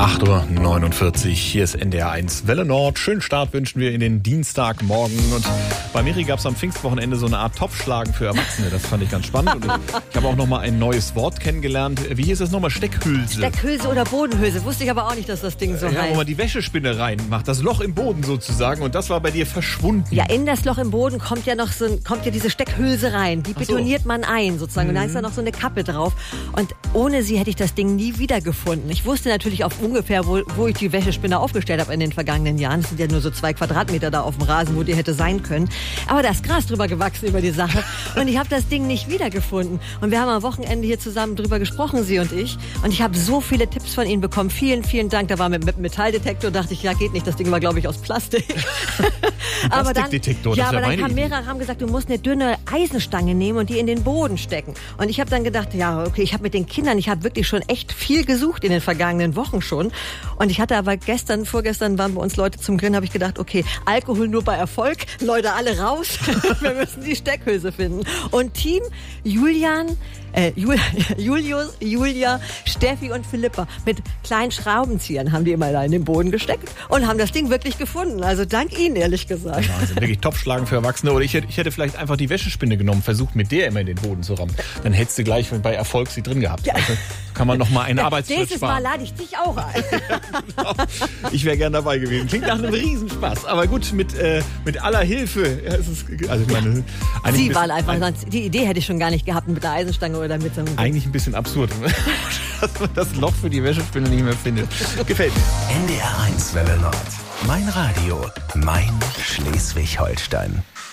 8:49 Uhr, hier ist NDR1 Welle Nord. Schönen Start wünschen wir in den Dienstagmorgen. Und bei Miri gab es am Pfingstwochenende so eine Art Topfschlagen für Erwachsene. Das fand ich ganz spannend. Und ich habe auch nochmal ein neues Wort kennengelernt. Wie hieß es nochmal? Steckhülse. Steckhülse oder Bodenhülse. Wusste ich aber auch nicht, dass das Ding so heißt. Ja, wo man die Wäschespinne reinmacht. Das Loch im Boden sozusagen. Und das war bei dir verschwunden. Ja, in das Loch im Boden kommt ja diese Steckhülse rein. Die betoniert man ein sozusagen. Und da ist da noch so eine Kappe drauf. Und ohne sie hätte ich das Ding nie wiedergefunden. Ich wusste natürlich auch ungefähr, wo ich die Wäschespinne aufgestellt habe in den vergangenen Jahren. Das sind ja nur so 2 Quadratmeter da auf dem Rasen, wo die hätte sein können. Aber da ist Gras drüber gewachsen über die Sache. Und ich habe das Ding nicht wiedergefunden. Und wir haben am Wochenende hier zusammen drüber gesprochen, Sie und ich. Und ich habe so viele Tipps von Ihnen bekommen. Vielen, vielen Dank. Da war mit Metalldetektor, dachte ich, ja, geht nicht. Das Ding war, glaube ich, aus Plastik. Aber dann kamen mehrere, haben gesagt, du musst eine dünne Eisenstange nehmen und die in den Boden stecken. Und ich habe dann gedacht, ja, okay, ich habe mit den Kindern, ich habe wirklich schon echt viel gesucht in den vergangenen Wochen schon. Und ich hatte aber vorgestern waren bei uns Leute zum Grillen, habe ich gedacht, okay, Alkohol nur bei Erfolg, Leute alle raus, wir müssen die Steckhülse finden. Und Team Julia, Steffi und Philippa mit kleinen Schraubenziehern haben die immer da in den Boden gesteckt und haben das Ding wirklich gefunden. Also dank Ihnen, ehrlich gesagt. Also wirklich Topfschlagen für Erwachsene. Oder ich hätte vielleicht einfach die Wäschespinne genommen, versucht mit der immer in den Boden zu rammen. Dann hättest du gleich bei Erfolg sie drin gehabt. Ja. Also kann man nochmal einen Arbeitsschritt nächstes sparen. Mal lade ich dich auch ein. Ja, genau. Ich wäre gern dabei gewesen. Klingt nach einem Riesenspaß. Aber gut, mit aller Hilfe. Ja, Sie waren einfach, die Idee hätte ich schon gar nicht gehabt mit der Eisenstange oder mit so einem... Eigentlich ein bisschen absurd, dass man das Loch für die Wäschespinne nicht mehr findet. Gefällt mir. NDR1 Welle Nord. Mein Radio, mein Schleswig-Holstein.